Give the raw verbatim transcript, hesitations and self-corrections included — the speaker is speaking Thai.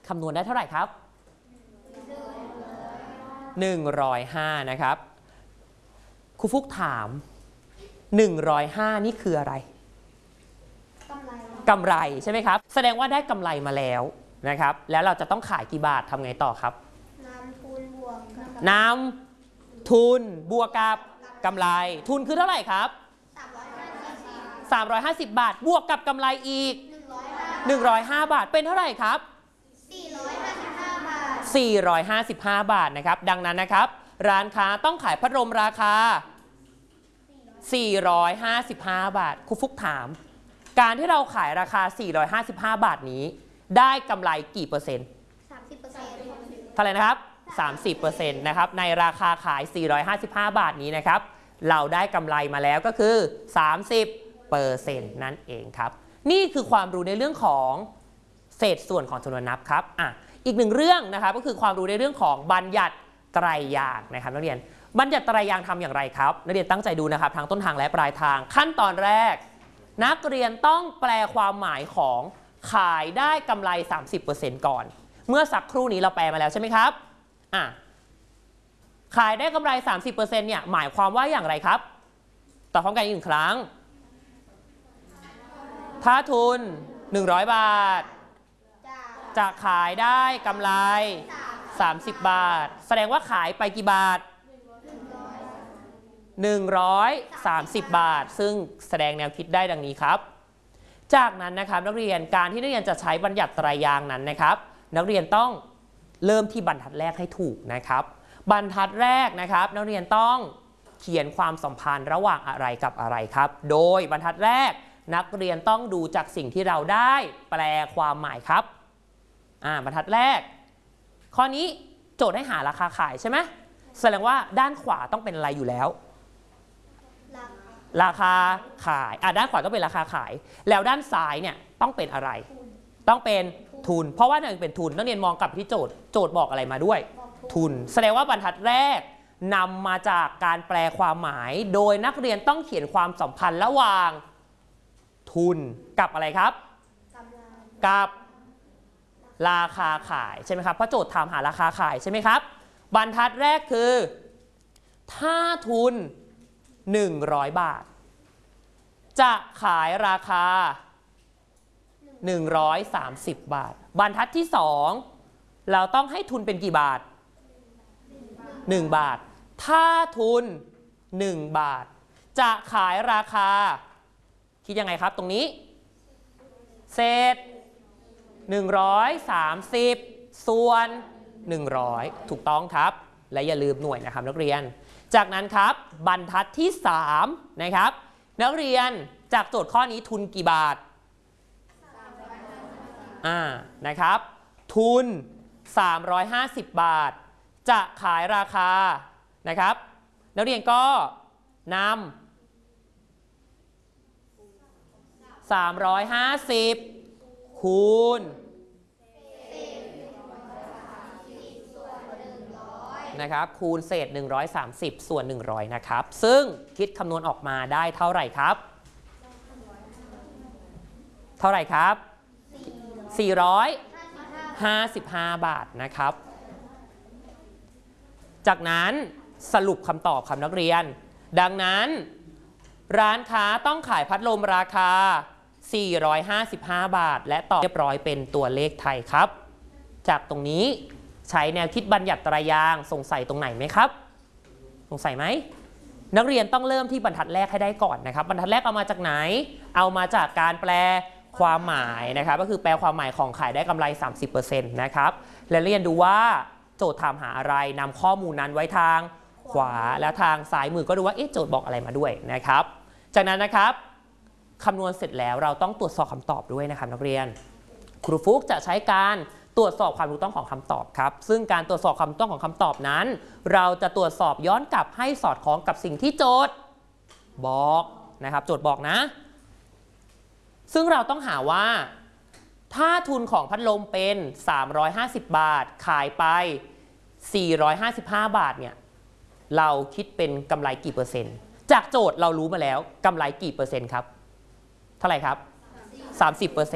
คำนวณได้เท่าไหร่ครับหนึ่งร้อยห้านะครับครูฟุกถามหนึ่งร้อยห้านี่คืออะไรกำไรกำไรใช่ไหมครับแสดงว่าได้กำไรมาแล้วนะครับแล้วเราจะต้องขายกี่บาททำไงต่อครับนำทุนบวกนำทุนบวกกับกำไรทุนคือเท่าไหร่ครับสามร้อยห้าสิบบาทบวกกับกำไรอีกหนึ่งร้อยห้าบาทเป็นเท่าไหร่ครับสี่ร้อยห้าสิบห้าบาทสี่ร้อยห้าสิบห้าบาทนะครับดังนั้นนะครับร้านค้าต้องขายพัดลมราคาสี่ร้อยห้าสิบห้าบาทครูฟุกถามการที่เราขายราคาสี่ร้อยห้าสิบห้าบาทนี้ได้กำไรกี่เปอร์เซ็นต์ สามสิบเปอร์เซ็นต์ เท่าไหร่นะครับ สามสิบเปอร์เซ็นต์ นะครับในราคาขายสี่ร้อยห้าสิบห้าบาทนี้นะครับเราได้กำไรมาแล้วก็คือ สามสิบเปอร์เซ็นต์ นั่นเองครับนี่คือความรู้ในเรื่องของเศษส่วนของจำนวนนับครับอ่ะอีกหนึ่งเรื่องนะครับก็คือความรู้ในเรื่องของบัญญัติไตรยางค์นะครับนักเรียนบัญญัติไตรยางค์ทำอย่างไรครับนักเรียนตั้งใจดูนะครับทั้งต้นทางและปลายทางขั้นตอนแรกนักเรียนต้องแปลความหมายของขายได้กำไร สามสิบเปอร์เซ็นต์ ก่อนเมื่อสักครู่นี้เราแปลมาแล้วใช่ไหมครับอ่ะขายได้กำไร สามสิบเปอร์เซ็นต์ เนี่ยหมายความว่าอย่างไรครับตอบพร้อมกันอีกหนึ่งครั้งถ้าทุนหนึ่งร้อยบาทจะขายได้กำไรสามสิบบาทแสดงว่าขายไปกี่บาทหนึ่งร้อยสามสิบบาทซึ่งแสดงแนวคิดได้ดังนี้ครับจากนั้นนะครับนักเรียนการที่นักเรียนจะใช้บัญญัติไตรยางค์นั้นนะครับนักเรียนต้องเริ่มที่บรรทัดแรกให้ถูกนะครับบรรทัดแรกนะครับนักเรียนต้องเขียนความสัมพันธ์ระหว่างอะไรกับอะไรครับโดยบรรทัดแรกนักเรียนต้องดูจากสิ่งที่เราได้แปลความหมายครับอ่าบรรทัดแรกข้อนี้โจทย์ให้หาราคาขายใช่ไหมแสดงว่าด้านขวาต้องเป็นอะไรอยู่แล้วราคาขายอ่ะด้านขวาต้องเป็นราคาขายแล้วด้านซ้ายเนี่ยต้องเป็นอะไรต้องเป็นทุนเพราะว่าหนึ่งเป็นทุนนักเรียนมองกลับที่โจทย์โจทย์บอกอะไรมาด้วยทุนแสดงว่าบรรทัดแรกนำมาจากการแปลความหมายโดยนักเรียนต้องเขียนความสัมพันธ์ระหว่างทุนกับอะไรครับกับราคาขายใช่ไหมครับเพราะโจทย์ถามหาราคาขายใช่ไหมครับบรรทัดแรกคือถ้าทุนหนึ่งร้อยบาทจะขายราคาหนึ่งร้อยสามสิบบาทบรรทัดที่สองเราต้องให้ทุนเป็นกี่บาทหนึ่งบาทถ้าทุนหนึ่งบาทจะขายราคาคิดยังไงครับตรงนี้เศษหนึ่งร้อยสามสิบส่วนหนึ่งร้อยถูกต้องครับและอย่าลืมหน่วยนะครับนักเรียนจากนั้นครับบรรทัดที่สามนะครับนักเรียนจากโจทย์ข้อนี้ทุนกี่บาทอ่านะครับทุนสามร้อยห้าสิบบาทจะขายราคานะครับนักเรียนก็นำสามร้อยห้าสิบคูณนะครับคูณเศษหนึ่งร้อยสามสิบส่วนหนึ่งร้อยนะครับซึ่งคิดคำนวณออกมาได้เท่าไหร่ครับเท่าไหร่ครับสี่ร้อยห้าสิบห้าบาทนะครับจากนั้นสรุปคำตอบคำนักเรียนดังนั้นร้านค้าต้องขายพัดลมราคาสี่ร้อยห้าสิบห้าบาทและตอบเรียบร้อยเป็นตัวเลขไทยครับจากตรงนี้ใช้แนวคิดบัญญัติไตรยางค์สงสัยตรงไหนไหมครับสงสัยไหมนักเรียนต้องเริ่มที่บรรทัดแรกให้ได้ก่อนนะครับบรรทัดแรกเอามาจากไหนเอามาจากการแปลความหมายนะครับก็คือแปลความหมายของขายได้กำไร สามสิบเปอร์เซ็นต์ นะครับและเรียนดูว่าโจทย์ถามหาอะไรนำข้อมูลนั้นไว้ทางขวาแล้วทางซ้ายมือก็ดูว่าเอ๊ะโจทย์บอกอะไรมาด้วยนะครับจากนั้นนะครับคำนวณเสร็จแล้วเราต้องตรวจสอบคำตอบด้วยนะครับนักเรียนครูฟุกจะใช้การตรวจสอบความถูกต้องของคำตอบครับซึ่งการตรวจสอบความถูกต้องของคำตอบนั้นเราจะตรวจสอบย้อนกลับให้สอดคล้องกับสิ่งที่โจทย์บอกนะครับโจทย์บอกนะซึ่งเราต้องหาว่าถ้าทุนของพัดลมเป็นสามร้อยห้าสิบบาทขายไปสี่ร้อยห้าสิบห้าบาทเนี่ยเราคิดเป็นกำไรกี่เปอร์เซ็นต์จากโจทย์เรารู้มาแล้วกำไรกี่เปอร์เซ็นต์ครับเท่าไหร่ครับ สามสิบเปอร์เซ็นต์